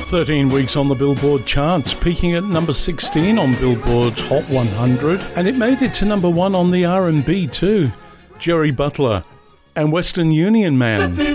13 weeks on the Billboard charts, peaking at number 16 on Billboard's Hot 100, and it made it to number 1 on the R&B too. Jerry Butler and Western Union Man.